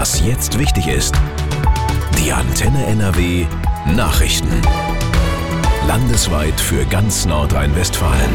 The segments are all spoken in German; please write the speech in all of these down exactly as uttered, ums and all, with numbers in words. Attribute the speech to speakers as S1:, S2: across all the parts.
S1: Was jetzt wichtig ist. Die Antenne N R W Nachrichten. Landesweit für ganz Nordrhein-Westfalen.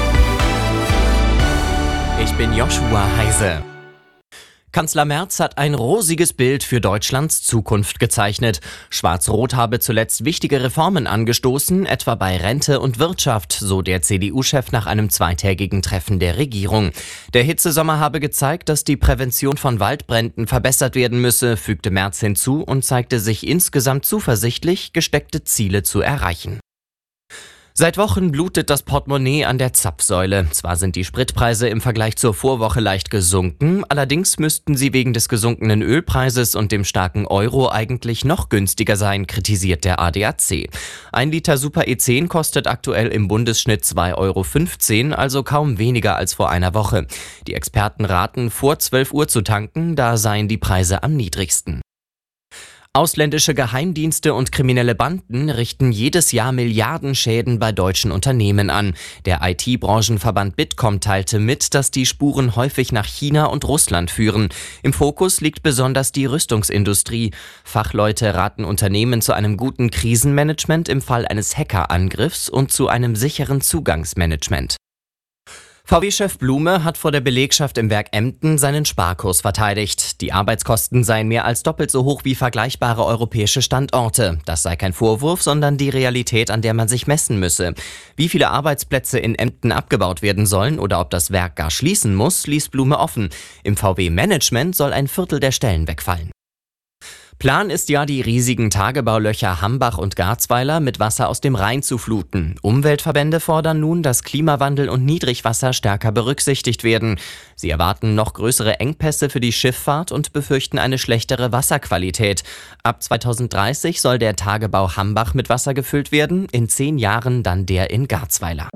S2: Ich bin Joshua Heise. Kanzler Merz hat ein rosiges Bild für Deutschlands Zukunft gezeichnet. Schwarz-Rot habe zuletzt wichtige Reformen angestoßen, etwa bei Rente und Wirtschaft, so der C D U-Chef nach einem zweitägigen Treffen der Regierung. Der Hitzesommer habe gezeigt, dass die Prävention von Waldbränden verbessert werden müsse, fügte Merz hinzu und zeigte sich insgesamt zuversichtlich, gesteckte Ziele zu erreichen. Seit Wochen blutet das Portemonnaie an der Zapfsäule. Zwar sind die Spritpreise im Vergleich zur Vorwoche leicht gesunken, allerdings müssten sie wegen des gesunkenen Ölpreises und dem starken Euro eigentlich noch günstiger sein, kritisiert der A D A C. Ein Liter Super E zehn kostet aktuell im Bundesschnitt zwei Euro fünfzehn, also kaum weniger als vor einer Woche. Die Experten raten, vor zwölf Uhr zu tanken, da seien die Preise am niedrigsten. Ausländische Geheimdienste und kriminelle Banden richten jedes Jahr Milliardenschäden bei deutschen Unternehmen an. Der I T-Branchenverband Bitkom teilte mit, dass die Spuren häufig nach China und Russland führen. Im Fokus liegt besonders die Rüstungsindustrie. Fachleute raten Unternehmen zu einem guten Krisenmanagement im Fall eines Hackerangriffs und zu einem sicheren Zugangsmanagement. V W-Chef Blume hat vor der Belegschaft im Werk Emden seinen Sparkurs verteidigt. Die Arbeitskosten seien mehr als doppelt so hoch wie vergleichbare europäische Standorte. Das sei kein Vorwurf, sondern die Realität, an der man sich messen müsse. Wie viele Arbeitsplätze in Emden abgebaut werden sollen oder ob das Werk gar schließen muss, ließ Blume offen. Im V W-Management soll ein Viertel der Stellen wegfallen. Plan ist ja, die riesigen Tagebaulöcher Hambach und Garzweiler mit Wasser aus dem Rhein zu fluten. Umweltverbände fordern nun, dass Klimawandel und Niedrigwasser stärker berücksichtigt werden. Sie erwarten noch größere Engpässe für die Schifffahrt und befürchten eine schlechtere Wasserqualität. Ab zweitausenddreißig soll der Tagebau Hambach mit Wasser gefüllt werden, in zehn Jahren dann der in Garzweiler.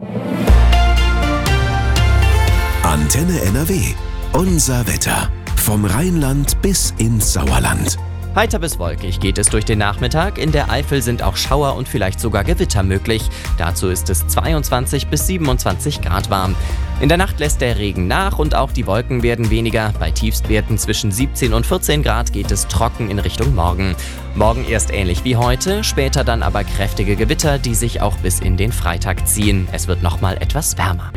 S1: Antenne N R W. Unser Wetter. Vom Rheinland bis ins Sauerland.
S2: Heiter bis wolkig geht es durch den Nachmittag. In der Eifel sind auch Schauer und vielleicht sogar Gewitter möglich. Dazu ist es zweiundzwanzig bis siebenundzwanzig Grad warm. In der Nacht lässt der Regen nach und auch die Wolken werden weniger. Bei Tiefstwerten zwischen siebzehn und vierzehn Grad geht es trocken in Richtung Morgen. Morgen erst ähnlich wie heute, später dann aber kräftige Gewitter, die sich auch bis in den Freitag ziehen. Es wird nochmal etwas wärmer.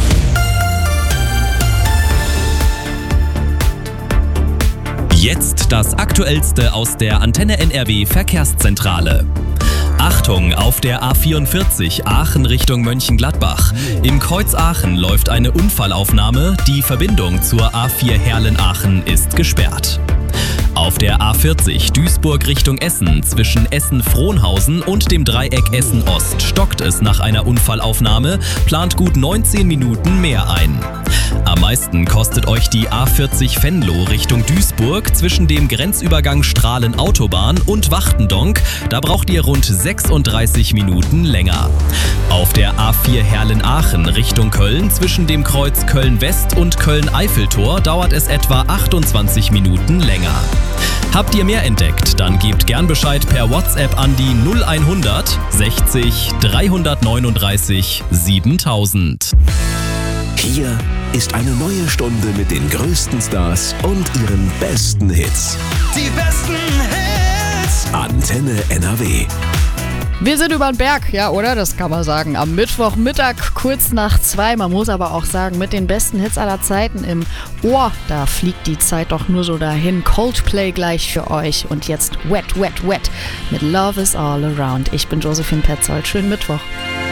S3: Jetzt das Aktuellste aus der Antenne N R W Verkehrszentrale. Achtung, auf der A vierundvierzig Aachen Richtung Mönchengladbach. Im Kreuz Aachen läuft eine Unfallaufnahme. Die Verbindung zur A vier Herlen-Aachen ist gesperrt. Auf der A vierzig Duisburg Richtung Essen zwischen Essen-Frohnhausen und dem Dreieck Essen-Ost stockt es nach einer Unfallaufnahme, plant gut neunzehn Minuten mehr ein. Am meisten kostet euch die A vierzig Venlo Richtung Duisburg zwischen dem Grenzübergang Strahlen-Autobahn und Wachtendonk. Da braucht ihr rund sechsunddreißig Minuten länger. Auf der A vier Herlen-Aachen Richtung Köln zwischen dem Kreuz Köln-West und Köln-Eiffeltor dauert es etwa achtundzwanzig Minuten länger. Habt ihr mehr entdeckt, dann gebt gern Bescheid per WhatsApp an die null hundert sechzig dreihundertneununddreißig siebentausend.
S1: Hier ist eine neue Stunde mit den größten Stars und ihren besten Hits.
S4: Die besten Hits!
S1: Antenne N R W.
S5: Wir sind über den Berg, ja, oder? Das kann man sagen. Am Mittwochmittag kurz nach zwei. Man muss aber auch sagen, mit den besten Hits aller Zeiten im Ohr, da fliegt die Zeit doch nur so dahin. Coldplay gleich für euch. Und jetzt Wet, Wet, Wet mit Love is All Around. Ich bin Josephine Petzold. Schönen Mittwoch.